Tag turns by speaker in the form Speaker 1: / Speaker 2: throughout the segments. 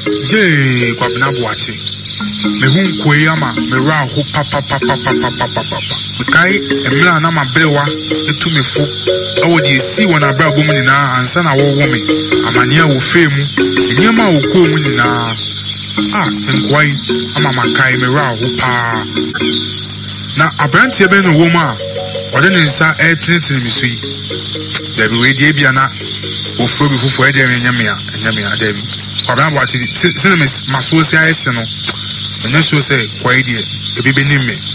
Speaker 1: Ye Kwabena Boachi. Me hun kweyama me ra ho papa. Kai emla na mabrewa etu me fo. Awo di si wona bra bom nyina ansa na wo wo me. Amania wo femu. Nyama wo ko mu nyina. Nkwai ama makai me ra ho pa. Na abrantie be no wo ma. Ode ne nsa etintin mi so yi. Dabi we die bia na wo fo bi fufu e de nyame a dabi. Kwabena Boachi sinema maso si ayese no. And that's what say, quite dear, the baby name me.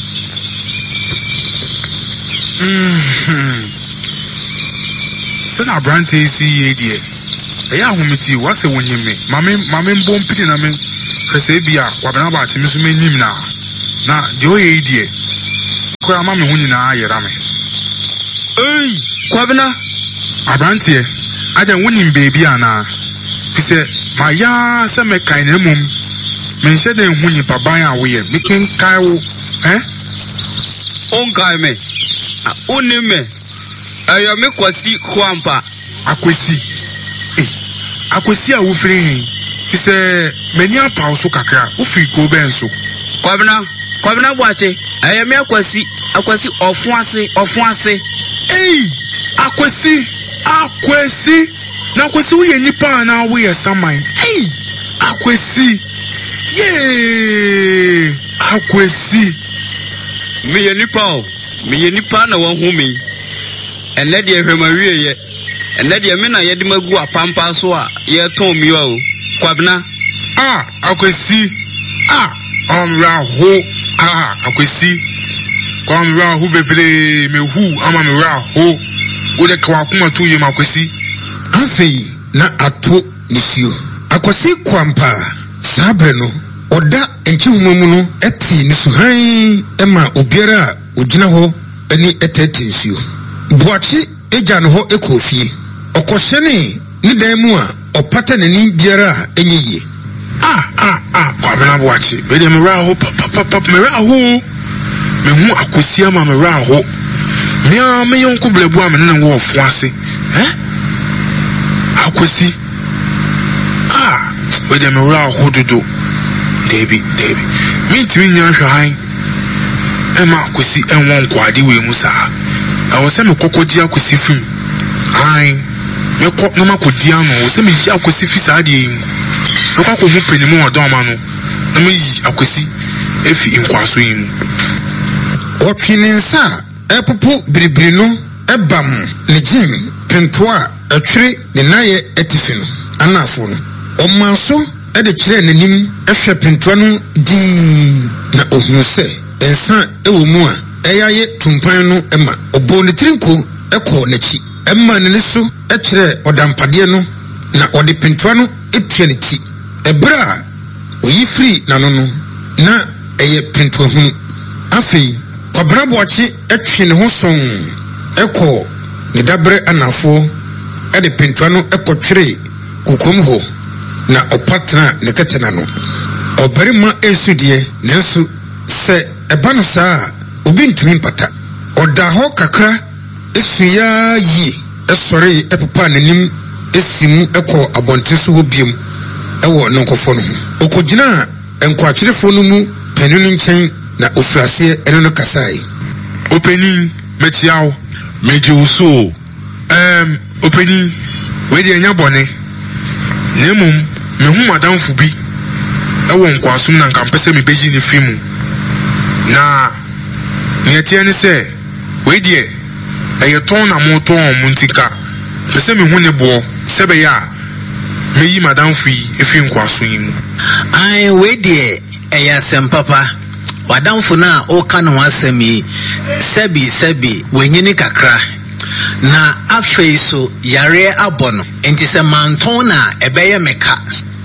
Speaker 1: Send our brand see ye dear. I am with you, what's the one you me? Mamma bone pity na me. Casabia, Kwabena Boachi, Miss Minimna. Now, the way dear. Kwa mamma winning a yarame. Hey, Kwabena, a brand here. I don't winning baby, Anna. He said, my ya, some kind of mum. Men said then when you buy away, making Kyle,
Speaker 2: On guy me, only me. I am a quasi quampa.
Speaker 1: Akwesi a wufiri. He said, many a pauso kakra, ufi go benso.
Speaker 2: Kwabena Boachi, I am a quasi of once.
Speaker 1: Hey, Akwesi. Now, Kwesi, we are nipa now we are some mine. Hey, Akwesi. Yay! Akwesi.
Speaker 2: Me nipa na one home. And let the Maria and let the men I had magu a pampa so ye told me oh. Kwabena.
Speaker 1: Akwesi. Raho. Akwesi. Raho bebre me who ama me raho. Ode kwakuma to ye Akwesi.
Speaker 3: Afei na ato nisio. Akwesi kwampa. Sabre no oda enchihumamu no eti nisuhan ema obiara ogina ho ani etetensio. Boachi eja no ho ekofie. Okohye ne dan mu a opata nani biara enyiye.
Speaker 1: Kwabena Boachi. Be dem ra ho papa me ra ho. Me hu Akwesi ama me ra ho. Me yonko blebu am ne wo ofo ase. Akwesi. With them around who to do. David. Meet me in your shrine. Emma Kwesi and one quadi with Musa. I was semi cocodia Kwesi film. Your cock no macodiano, semi Akwesi Fisadi. No coco who penny more domano. No me Akwesi if in Quaswim.
Speaker 3: Opinensa, Epopo Bribrino, Ebam, Nejim, Pentois, a tree, the Naye Etifino, Anaphone. Omanso ede kire nanim ehwe pentoa no di na ohunu se ensa ewo mu a eyaye tumpan no ema obo ne trinko ekọ nachi emma ne so ekire odampade no na ode pentoa no epia nachi ebra oyi free nano no na eye pentoa hunu afei Kwabena Boachi etwe ne ho son ekọ ne dabre anafo ede pentoa no ekọ twere kokom ho na opatra ne ketena no obarima esudie nenso se eba no saa obi ntumi mpata oda ho kakra esuya yi esore epepa nanim esimu ekọ abonte so hobiem ewo nonkofo no okogina enkwatwerefo no mu paninu nchen na ofrase eno no kasai
Speaker 1: Opening mechiao meji uso opening we de anya bone nemum me hu madam fubi ewo nkwasum na nkampese me beji ni fimu na nietie ne se we de eyeton na moton muntika pese me hu ne bo sebe ya meyi madam fui efi nkwaso yi mu
Speaker 4: we de eyasem papa wadamfo na o ka no asemi sebi wenyini kakra na afei so yare abono enti se manton na ebeye meka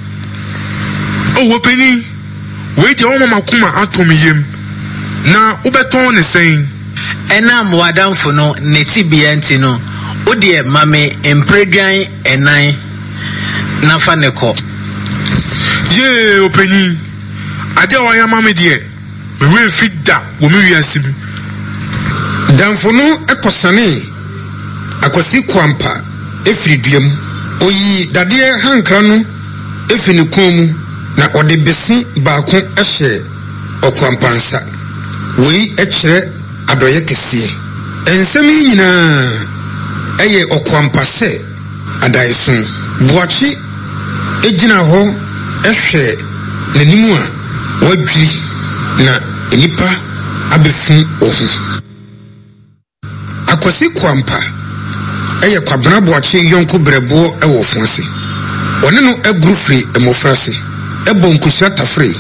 Speaker 1: wopeni we de o mama kuma atomiyem na ubeton ne sen
Speaker 4: enam wadamfo no netibia enti no o de mame empredwan enan na fa ne ko
Speaker 1: ye openi ade wa ya mame de we fidda wo me wiasim
Speaker 3: damfo no ekosane akwasi kwampa efriduam oyi dade hankra no efi ne kon mu na ɔde besi baako ɛhyɛ ɔkwampansa wei ɛkyerɛ adɔyɛ kɛseɛ ensɛm yi nyinaa ɛyɛ ɔkwampasɛ adaiso boakye egyina hɔ ɛhwɛ n'anim a wadwiri na enipa abɛfun ohu akwasi kwampa ɛyɛ kwabena boakye yonko brɛboɔ ɛwɔ fonse ɔne no aguru firi emofrase ɛbɔ nkusua tafre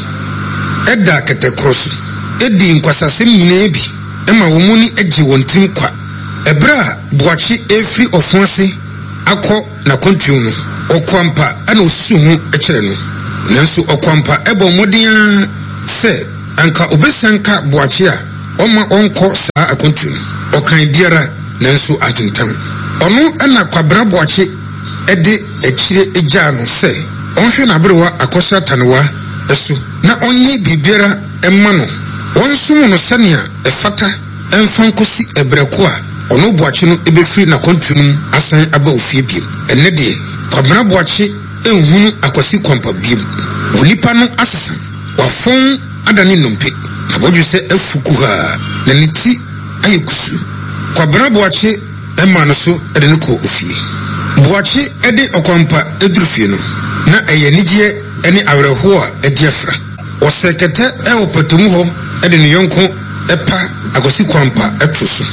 Speaker 3: ɛda ketekroso edi nkwasasɛm nyinaa bi ɛma wɔn mu ni agye wɔn tim kwa ɛbra boakye efiri ɔfonse akɔ na kontuo no ɔkwampa ana osu ho ɛkyerɛ no nanso ɔkwampa ɛbɔ mmɔden sɛ anka obesanka boakye a ɔma ɔnkɔ saa akontuo no ɔkan biara nanso atentam ɔno ana kwabena boakye ɛde akyire egya no sɛ ɔnhwɛ n'aberewa akɔsra tanewa ɛso na ɔnyɛ bibiara ɛma no wɔnsom no sɛnea ɛfata ɛmfa nkosi ɛbrɛko a ɔno boakye no ebefiri na kontuo no asan aba ofie biem ɛnɛ deɛ kwabena boakye enhunu akwasi kwampa biem onipa no asesa wafɔn adane nompe abɔdwe sɛ afuku ha na ne ti ayɛ kusu kwabena boakye ɛma no so ɛde ne kɔ ofie boakye ɛde ɔkwampa eduru fie no na ɛyɛ nigye ɛne awerɛho a ɛde afra ɔsɛ kɛtɛ ɛwɔ patamu hɔ ɛde ne yɔnko ɛpa akwasi kwampa ɛto so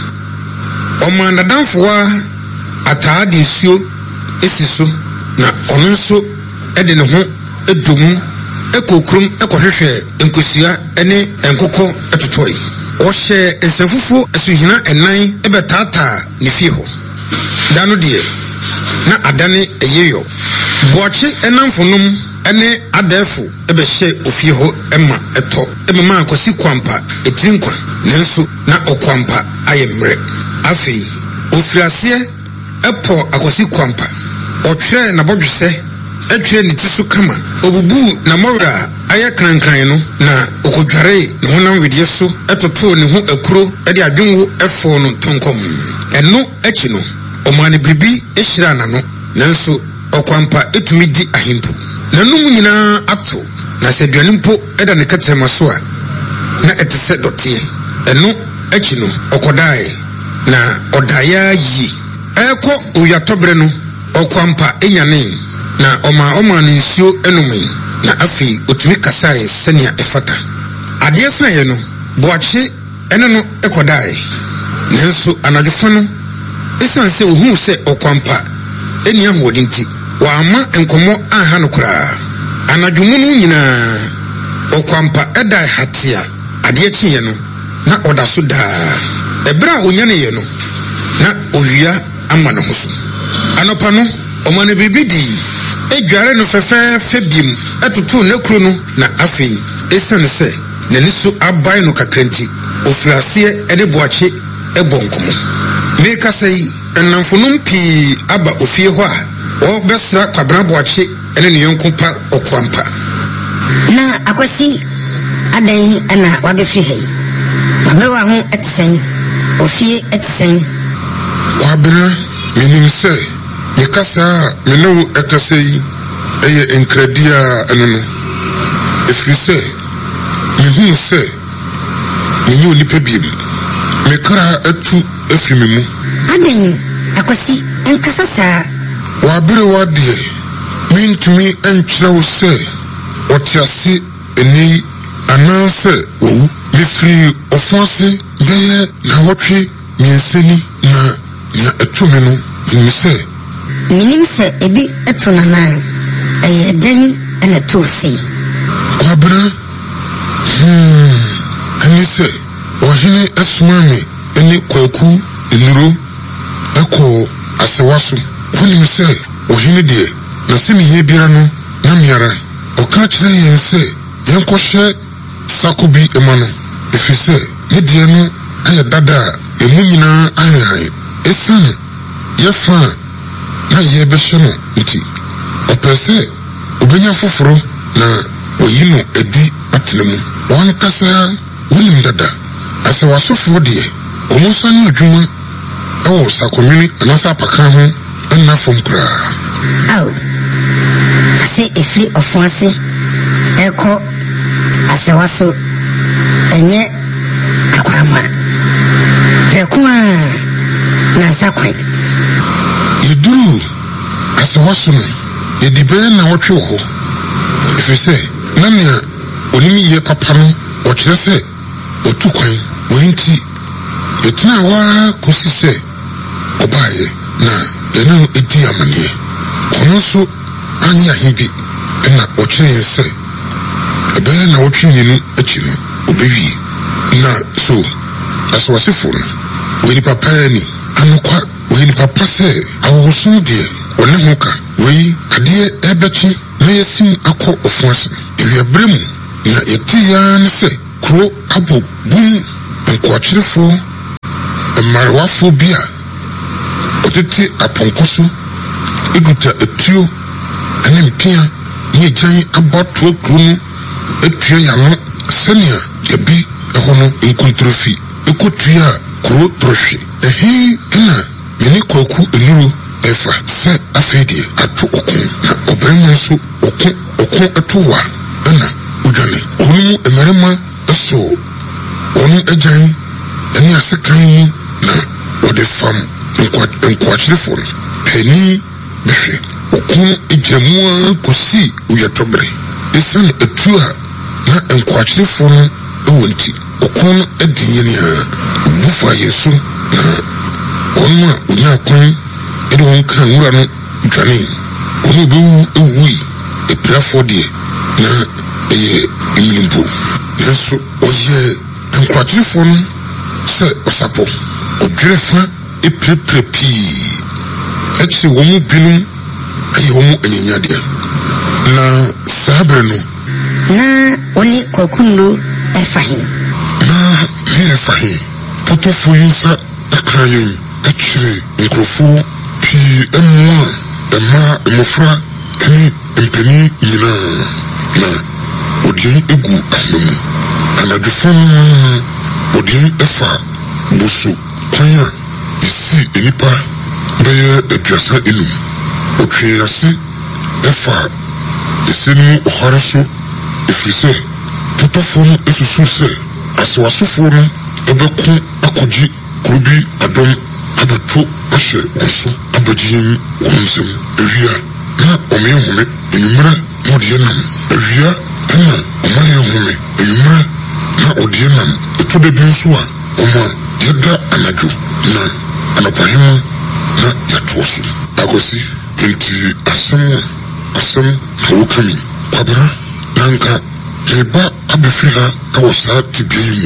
Speaker 3: ɔma nadamfoa ataa de nsuo esi so na ɔno nso ɛde ne ho ɛdomu ɛkɔkurum ɛkɔhwehwɛ nkosua ɛne nkokɔ ɛtotɔe ɔhyɛ nsɛmfufo asuhina ɛnan ɛbɛtaataa ne fie hɔ da no deɛ na adane ɛyeyɔ boakye ɛnamfonom ɛne adɛfo ɛbɛhyɛ ofie hɔ ɛma ɛtɔ ɛmema akwasi kwampa ɛtiri nkwa nanso na ɔkwampa ayɛ mmerɛ afei ofiri aseɛ ɛpɔ akwasi kwampa ɔtwerɛ n'abɔdwesɛ ɛtwerɛ ne ti so kama obubu na mɔwura ayɛ krankran no na okodwaree ne honam wedeɛ so ɛtotoo ne ho akuro ɛde adwonwo ɛfɔɔ no tonkom ɛno akyi no ɔmaa ne biribi ɛhyira n'ano nanso ɔkwampa etumi di ahempo nanum nyinaa ato na sɛ aduane mpo ɛda ne kɛtɛma so a na ɛte sɛ dɔteɛ ɛno akyi no ɔkɔdae na ɔdaeɛ yie ɛkɔ owiatɔberɛ no ɔkwampa enyanee na ɔma no nsuo ɛnomee na afei otumi kasae sɛnea ɛfata adeɛ saeɛ no boakye ɛne no ɛkɔdae nanso anadwofa no ɛsiane sɛ ohuu sɛ ɔkwampa ɛni ahoɔden nti wama nkɔmmɔ anha no koraa anadwomu no nyinaa ɔkwampa ɛda hate a adeɛ kyeeɛ no na ɔda so daa ɛberɛ a onyaneeɛ no na owia ama ne ho so anɔpa no ɔma no biribi dii edware no fɛfɛɛfɛ biem ɛtotoo n'akuro no na afei ɛsiane sɛ n'ani so abae no kakra nti ofiri aseɛ ɛde boakye ɛbɔ nkɔmmɔ meekasa yi ɛnamfonom pii aba ofie hɔ a wɔbɛsra kwabena boakye ɛne ne yɔnko pa ɔkwampa
Speaker 5: na akwasi adan ɛna wabɛfiri ha yi waberewa ho ɛte sɛn ofie ɛte sɛn
Speaker 1: wabena menim sɛ mekasa a mene wo ɛkasa yi ɛyɛ nkradi a ɛno no ɛfiri sɛ mehuu sɛ menyɛ onipa biem mekara atu afiri me mu
Speaker 5: adan akwasi nkasa saa
Speaker 1: waberewa deɛ mentumi ɛnkyerɛ wo sɛ ɔte ase ɛnɛ yi anaasɛ wɔwu mefiri ɔfonse bɛyɛ nawɔtwe miɛnsani na nea ɛto me no nim sɛ
Speaker 5: menim sɛ ebi ɛto nanan ɛyɛ den ɛna to sei
Speaker 1: wabena ɛne sɛ ɔhene ɛsoma me ɛne kwaku nnuro ɛkɔ asewa so wonim sɛ ɔhene deɛ na sɛ meyɛ biara no na meara ɔka kyerɛ yɛn sɛ yɛnkɔhwɛ sako bi ma no ɛfiri sɛ ne deɛ no ayɛ dada a ɛmu nyinaa ahehan ɛsiane yɛfa a na yɛbɛhyɛ no nti ɔpɛ sɛ obɛnya foforo na wɔyi no adi atena mu wankasa wonim dada asɛ wasofoɔ deɛ ɔmo nsa ne adwuma ɛwɔ sakonwene anaasɛ apaka ho ɛnna fam koraa
Speaker 5: akase efiri ofonse eko asewaso enye akwama pekuma na sakwan
Speaker 3: yeduru asewaso no yedibe na wotwe ho efese na nea onimi ye papa no okire se otukwan wenti etina wa kosi se obaye na enu edi amane ono so anya himbi na okire se ebe na wotwe nyinu achi no obewi na so aswasefo no weni papa ni anokwa weni papa se awosun de one hoka we ade ebeti na yesim akọ ofuase ewi abremu na yetia ne se kro abo bum nkwachirefo marwafo bia otete aponkoso eguta etuo ene mpia ne gyan aboto kro no etua ya no senia debi ehono nkontrofi ekotua kro trohwe ehi na meni kwaku enuru efa se afedi ato okun na obremu so okun atowa na udwane kunu emerema eso onu agyan eni asekan mu na ode fam nkwachirefo no peni behwe okun ejamua kosi uyatobre esane etua na nkwachirefo no ewonti okun edinyenia bufa yesu na onu onya kwan edo wonka nwura no dwane onu bewu ewui eprafo de na eye imlimpo yesu oye nkwachirefo no se osapo odwerefa epreprepi echi womu binum ayi womu enyanyade na sabre no
Speaker 5: na oni kokundo efahin
Speaker 3: na mi efahin potofo yinsa akayin echire nkrofo pi emma emofra eni empeni nyina na odin egu ahmemu anadufon odin efa busu kwanya isi enipa beye eduasa enum otweyase efa esenu ohariso efrise potofo no esusu se asewasofo no ebeku akoji kurubi adom abeto ahye wonso abajiyin wonsem ewia na omehome enumra modie nam ewia na omehome enumra na odie nam etobe binso a oma yeda anadwo na anapahema na yatoso akosi enti asem wokami kwabra nanka leba abefira awasa tibei mu